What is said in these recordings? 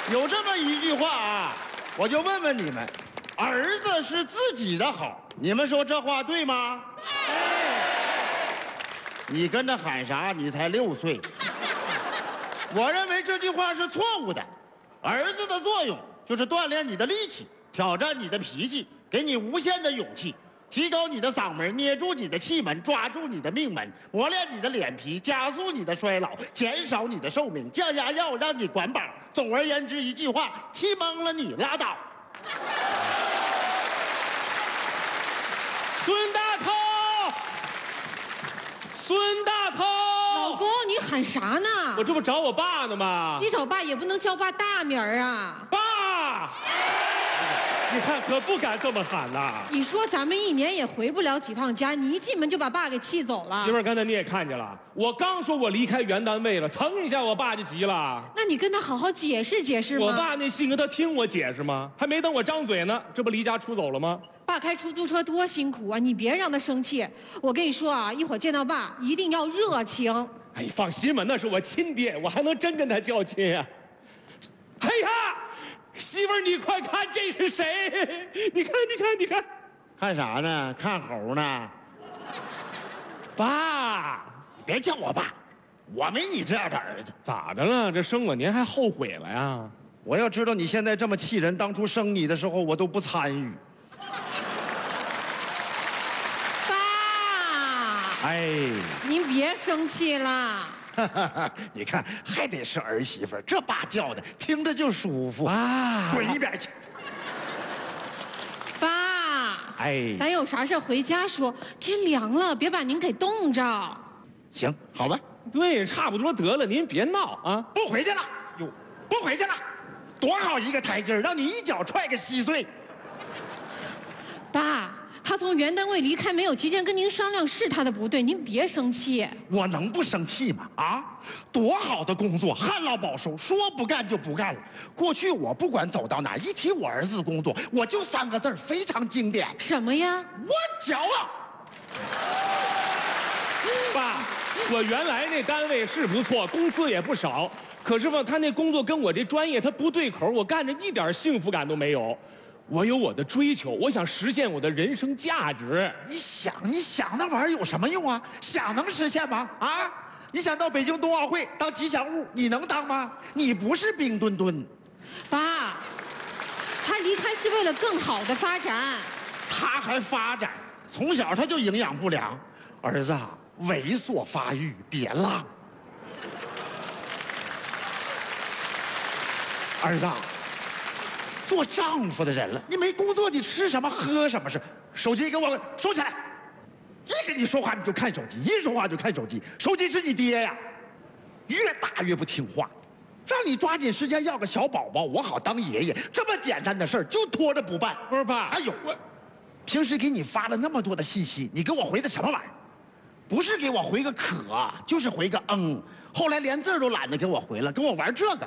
有这么一句话啊，我就问问你们，儿子是自己的好，你们说这话对吗？你跟着喊啥？你才6岁。我认为这句话是错误的。儿子的作用就是锻炼你的力气，挑战你的脾气，给你无限的勇气，提高你的嗓门，捏住你的气门，抓住你的命门，磨练你的脸皮，加速你的衰老，减少你的寿命，降压药让你管饱。总而言之，一句话，气懵了你拉倒。 孙大头，孙大头， 老公，你喊啥呢？ 我这不找我爸呢吗？ 你找爸也不能叫爸大名儿啊！ 爸，你看可不敢这么喊呐。 你说咱们1年也回不了几趟家，你一进门就把爸给气走了。 媳妇儿，刚才你也看见了，我刚说我离开原单位了，蹭一下我爸就急了。 那你跟他好好解释解释吗？ 我爸那性格，他听我解释吗？还没等我张嘴呢，这不离家出走了吗？ 爸开出租车多辛苦啊！你别让他生气。我跟你说啊，一会儿见到爸一定要热情。 哎，放心吧，那是我亲爹，我还能真跟他较亲啊！哎呀，媳妇儿，你快看这是谁？你看，你看，你看， 看啥呢？看猴呢？ 爸， 别叫我爸，我没你这样的儿子。 咋的了？这生我您还后悔了呀？ 我要知道你现在这么气人，当初生你的时候我都不参与。哎， 您别生气了。 你看，还得是儿媳妇，这爸叫的听着就舒服啊！ 滚一边去！ 爸， 哎， 咱有啥事回家说，天凉了，别把您给冻着。 行，好吧。 对，差不多得了，您别闹啊！ 不回去了，哟，不回去了，多好一个台阶，让你一脚踹个稀碎。 爸。他从原单位离开，没有提前跟您商量，是他的不对，您别生气。 我能不生气吗？啊，多好的工作，旱涝保收，说不干就不干了。过去我不管走到哪，一提我儿子的工作，我就3个字，非常经典。 什么呀？ 我骄傲。 爸，我原来那单位是不错，工资也不少，可是吧，他那工作跟我这专业他不对口，我干着一点幸福感都没有。我有我的追求，我想实现我的人生价值。 你想那玩意儿有什么用啊？想能实现吗？啊！你想到北京冬奥会当吉祥物，你能当吗？你不是冰墩墩。 爸，他离开是为了更好的发展。 他还发展，从小他就营养不良。儿子，猥琐发育，别浪。儿子。做丈夫的人了，你没工作，你吃什么喝什么是？手机给我收起来！一跟你说话你就看手机，一说话就看手机。手机是你爹呀，越大越不听话，让你抓紧时间要个小宝宝，我好当爷爷。这么简单的事儿就拖着不办。 不是爸， 还有我，平时给你发了那么多的信息，你给我回的什么玩意儿？不是给我回个可，就是回个嗯。后来连字都懒得给我回了，跟我玩这个。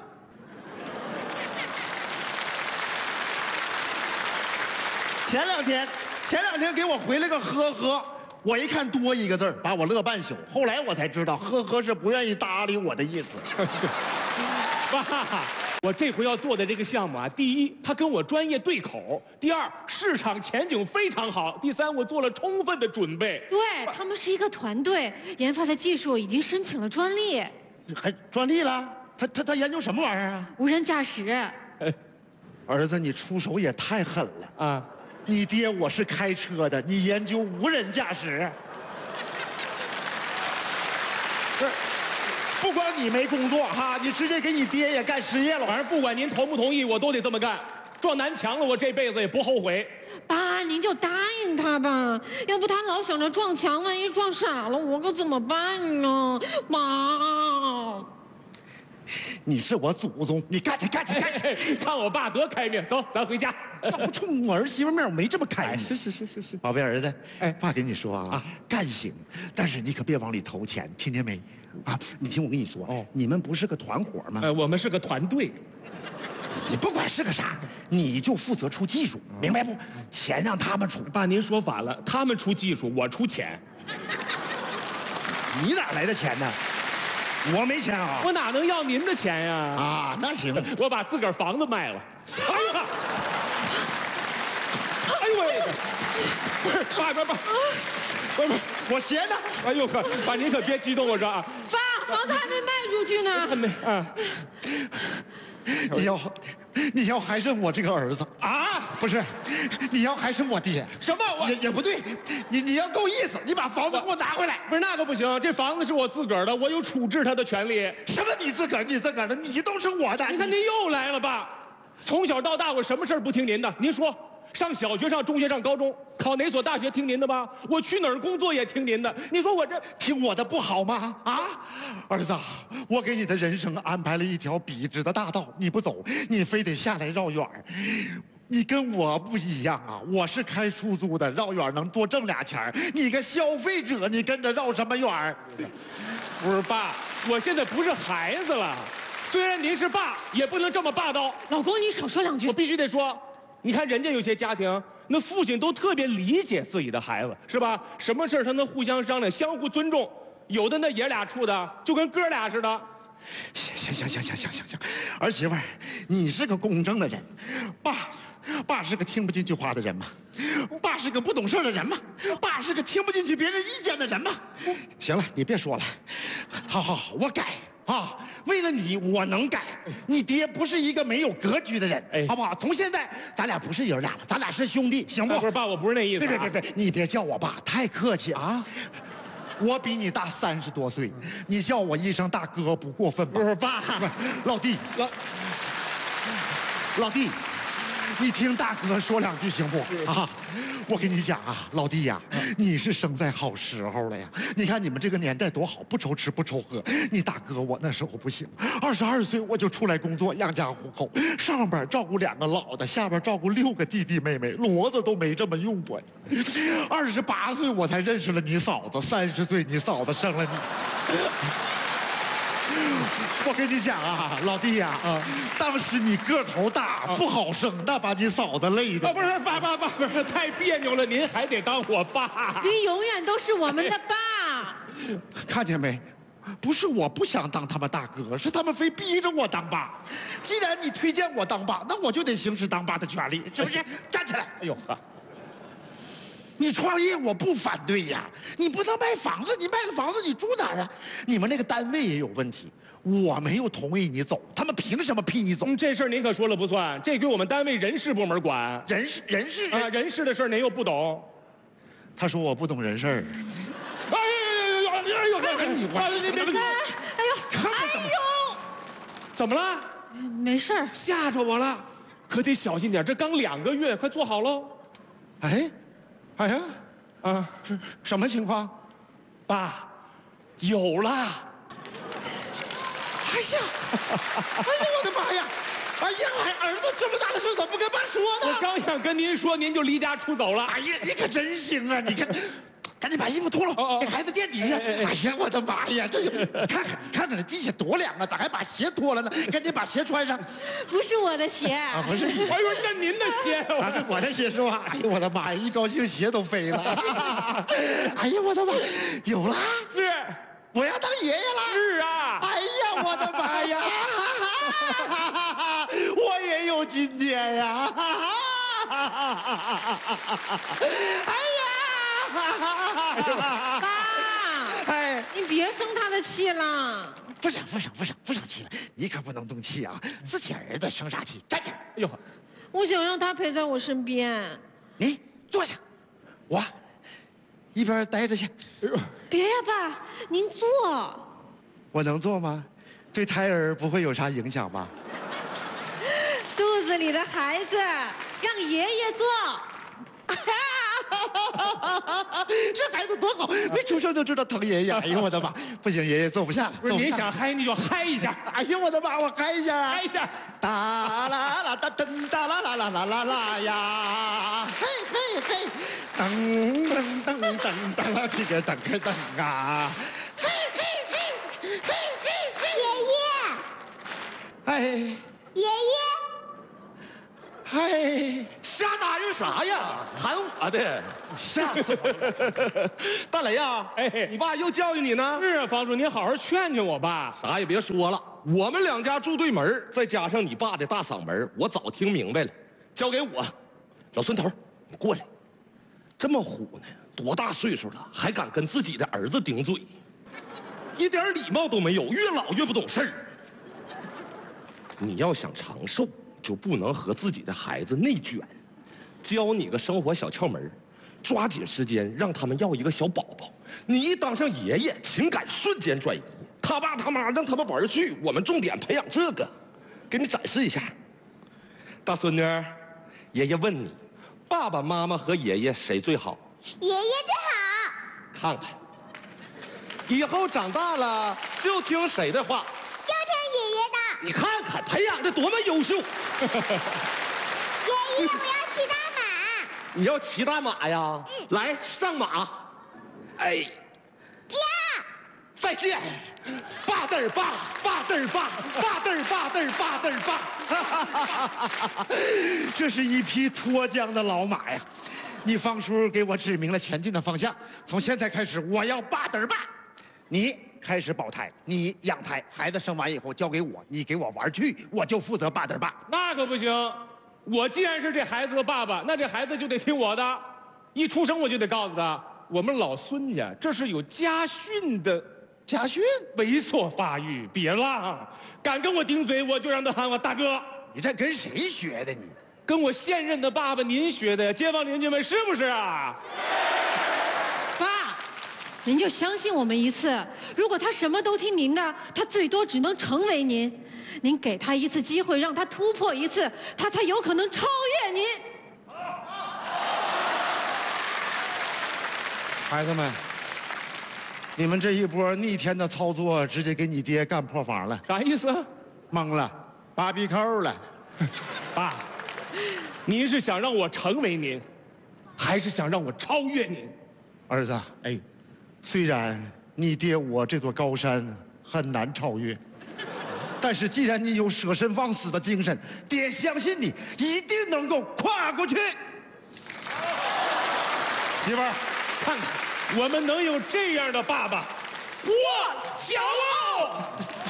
前两天给我回了个呵呵，我一看多一个字，把我乐半宿。后来我才知道，呵呵是不愿意搭理我的意思。 爸，我这回要做的这个项目啊，第一，它跟我专业对口；第二，市场前景非常好；第三，我做了充分的准备。 对，他们是一个团队，研发的技术已经申请了专利。 还专利了？他研究什么玩意儿啊？ 无人驾驶。 儿子，你出手也太狠了啊！ 你爹我是开车的，你研究无人驾驶？不光你没工作哈，你直接给你爹也干失业了。 反正不管您同不同意，我都得这么干。撞南墙了，我这辈子也不后悔。 爸，您就答应他吧，要不他老想着撞墙，万一撞傻了，我可怎么办呢？妈， 你是我祖宗，你干去！ 看我爸多开面，走，咱回家。 要不冲我儿媳妇面，我没这么开明。 是， 宝贝儿子， 哎， 爸跟你说啊，干行，但是你可别往里投钱，听见没？啊，你听我跟你说，你们不是个团伙吗？ 我们是个团队。 你不管是个啥，你就负责出技术，明白不？钱让他们出。 爸，您说反了，他们出技术，我出钱。 你哪来的钱呢？ 我没钱啊。 我哪能要您的钱呀？ 啊，那行。 我把自个儿房子卖了。哎呀！哎呦喂！不是，爸，不是， 我鞋呢？ 哎呦呵，爸您可别激动，我说啊。 爸，房子还没卖出去呢。 还没啊？ 你要还认我这个儿子啊？ 不是，你要还是我爹？ 什么？我也不对，你要够意思，你把房子给我拿回来。 不是那个不行，这房子是我自个儿的，我有处置它的权利。 什么你自个儿的，你都是我的。 你看您又来了吧？从小到大我什么事儿不听您的？您说，上小学、上中学、上高中，考哪所大学听您的吧？我去哪儿工作也听您的。你说我这听我的不好吗？啊，儿子，我给你的人生安排了一条笔直的大道，你不走，你非得下来绕远儿。你跟我不一样啊，我是开出租的，绕远能多挣俩钱儿。你个消费者，你跟着绕什么远儿？ 不是爸，我现在不是孩子了。虽然您是爸，也不能这么霸道。 老公，你少说两句。 我必须得说，你看人家有些家庭，那父亲都特别理解自己的孩子，是吧？什么事儿他能互相商量，相互尊重。有的那爷俩处的就跟哥俩似的。 行，儿媳妇儿，你是个公正的人，爸是个听不进去话的人吗？爸是个不懂事的人吗？爸是个听不进去别人意见的人吗？行了，你别说了，好，我改啊！为了你，我能改。你爹不是一个没有格局的人，好不好？从现在咱俩不是爷俩了，咱俩是兄弟，行不？ 不是爸，我不是那意思。 别，你别叫我爸，太客气啊！我比你大30多岁，你叫我一声大哥不过分吧？ 不是爸， 老弟，老弟，你听大哥说两句行不？啊，我跟你讲啊，老弟呀，你是生在好时候了呀。你看你们这个年代多好，不愁吃不愁喝。你大哥我那时候不行，22岁我就出来工作养家糊口，上边照顾2个老的，下边照顾6个弟弟妹妹，骡子都没这么用过。28岁我才认识了你嫂子，30岁你嫂子生了你。我跟你讲啊，老弟呀，当时你个头大，不好生，那把你嫂子累的。 不是爸，不是太别扭了，您还得当我爸。 您永远都是我们的爸。 看见没？不是我不想当他们大哥，是他们非逼着我当爸。既然你推荐我当爸，那我就得行使当爸的权利，是不是？站起来！ 哎呦呵。 你创业我不反对呀，你不能卖房子，你卖了房子你住哪儿啊？你们那个单位也有问题，我没有同意你走，他们凭什么批你走？ 这事儿您可说了不算，这归我们单位人事部门管。 人事啊，人事的事儿您又不懂。 他说我不懂人事儿。 哎呦， 你哎呦， 怎么了？ 没事儿， 吓着我了，可得小心点，这刚2个月，快做好喽。 哎呀，这什么情况？ 爸，有了！ 哎呀，我的妈呀！哎呀，儿子这么大的事怎么不跟爸说呢？ 我刚想跟您说，您就离家出走了。 哎呀，你可真行啊！你看，赶紧把衣服脱了，给孩子垫底下。哎呀，我的妈呀，这你看看这地下多凉啊，咋还把鞋脱了呢？赶紧把鞋穿上。 不是我的鞋啊，不是。 哎呦，那您的鞋啊，是我的鞋是吧？哎呀，我的妈呀，一高兴鞋都飞了。哎呀，我的妈，有了！ 是， 我要当爷爷了。 是啊。 哎呀，我的妈呀！我也有今天呀！哎呀！ 爸， 哎， 你别生他的气了。 不生气了，你可不能动气啊！自己儿子生啥气？站起来！ 哎呦， 我想让他陪在我身边。 你坐下，我一边待着去。 别呀，爸，您坐。 我能坐吗？对胎儿不会有啥影响吧？ 肚子里的孩子，让爷爷坐。 这孩子多好，没出生就知道疼爷爷。哎呦我的妈！不行，爷爷坐不下了。 不是您想嗨你就嗨一下。 哎呦我的妈！我嗨一下啊！ 嗨一下。 哒啦啦哒噔哒啦啦啦啦啦啦呀！嘿嘿嘿，噔噔噔噔噔啦，这个噔个噔啊！嘿嘿嘿嘿嘿嘿！ 爷爷， 哎， 爷爷， 哎， 瞎答应啥呀？喊我的，吓死我了！大雷呀， 哎你爸又教育你呢？ 是啊，房主，您好好劝劝我爸。 啥也别说了，我们两家住对门，再加上你爸的大嗓门，我早听明白了。交给我，老孙头，你过来。这么虎呢？多大岁数了，还敢跟自己的儿子顶嘴？一点礼貌都没有，越老越不懂事儿。你要想长寿，就不能和自己的孩子内卷。教你个生活小窍门，抓紧时间让他们要一个小宝宝。你一当上爷爷，情感瞬间转移。他爸他妈让他们玩去，我们重点培养这个。给你展示一下，大孙女，爷爷问你，爸爸妈妈和爷爷谁最好？ 爷爷最好。 看看，以后长大了就听谁的话？ 就听爷爷的。 你看看，培养的多么优秀！ 爷爷，我要骑大马。 你要骑大马呀？来，上马。哎， 驾。 再见。爸嘚儿爸，爸嘚儿爸，爸嘚儿爸嘚儿爸嘚儿爸。 这是一匹脱缰的老马呀！你方叔给我指明了前进的方向。从现在开始，我要爸嘚儿爸。你开始保胎，你养胎，孩子生完以后交给我，你给我玩去，我就负责爸嘚儿爸。 那可不行，我既然是这孩子的爸爸，那这孩子就得听我的。一出生我就得告诉他，我们老孙家这是有家训的。 家训？ 猥琐发育，别浪！敢跟我顶嘴，我就让他喊我大哥。 你这跟谁学的你？ 跟我现任的爸爸您学的呀，街坊邻居们是不是啊？ 爸，您就相信我们一次。如果他什么都听您的，他最多只能成为您。您给他一次机会，让他突破一次，他才有可能超越您。 孩子们，你们这一波逆天的操作，直接给你爹干破防了。 啥意思？ 懵了，扒鼻扣了。 爸，您是想让我成为您，还是想让我超越您？ 儿子， 哎， 虽然你爹我这座高山很难超越，但是既然你有舍身忘死的精神，爹相信你一定能够跨过去。 媳妇儿，看看我们能有这样的爸爸，我骄傲。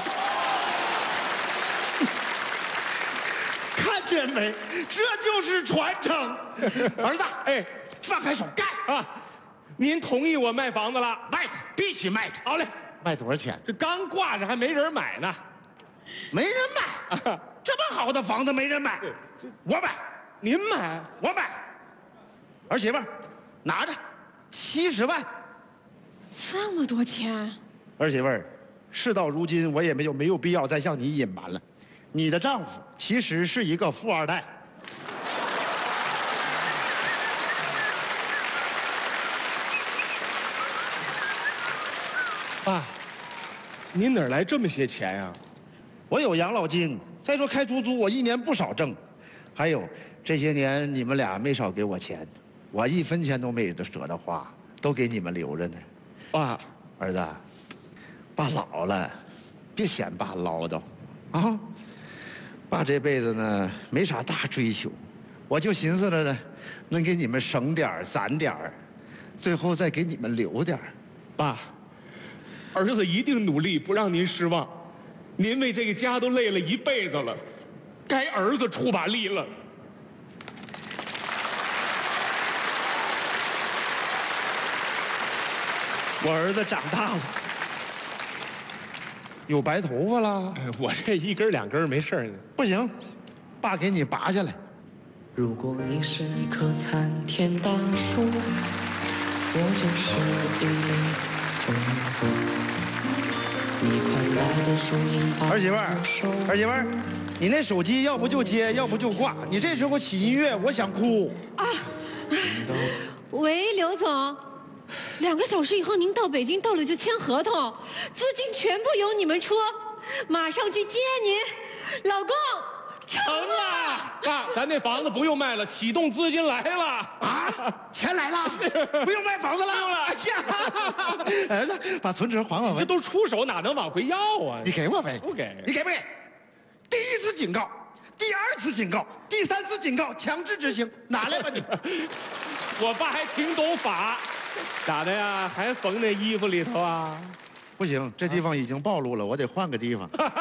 看见没？这就是传承。儿子， 哎， 放开手干啊！您同意我卖房子了？ 卖它，必须卖它。 好嘞， 卖多少钱？ 这刚挂着还没人买呢。 没人买。这么好的房子没人买，我买， 您买？ 我买。儿媳妇儿，拿着，70万。 这么多钱？ 儿媳妇儿，事到如今，我也没有必要再向你隐瞒了。你的丈夫其实是一个富二代。 爸，您哪儿来这么些钱呀？ 我有养老金，再说开出租，我一年不少挣。还有这些年你们俩没少给我钱，我1分钱都没舍得花，都给你们留着呢。 爸， 儿子，爸老了，别嫌爸唠叨，啊！爸这辈子呢没啥大追求，我就寻思着呢，能给你们省点儿攒点儿，最后再给你们留点儿。 爸，儿子一定努力，不让您失望。您为这个家都累了一辈子了，该儿子出把力了。 我儿子长大了，有白头发了。 我这1根2根没事呢。 不行，爸给你拔下来。 如果你是一棵参天大树，我就是一粒种子。你快来的树荫把儿媳妇儿我手， 儿媳妇儿，你那手机要不就接，要不就挂。你这时候起音乐，我想哭。 喂，刘总，2个小时以后您到北京，到了就签合同，资金全部由你们出，马上去接您，老公。 成了，爸，咱那房子不用卖了，启动资金来了啊！钱来了，不用卖房子了。 不用了。 哎呀，儿子，把存折还我这呗。 都出手，哪能往回要啊？ 你给我呗。 不给。 你给不给？第一次警告， 第2次警告，第3次警告，强制执行，拿来吧你！ 我爸还挺懂法，咋的呀？还缝那衣服里头啊？ 不行，这地方已经暴露了，我得换个地方。